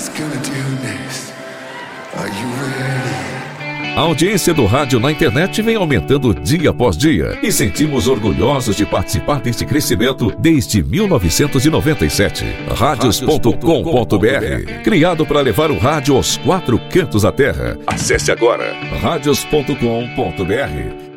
A audiência do rádio na internet vem aumentando dia após dia e sentimos orgulhosos de participar deste crescimento desde 1997. Radios.com.br, criado para levar o rádio aos 4 cantos da terra. Acesse agora radios.com.br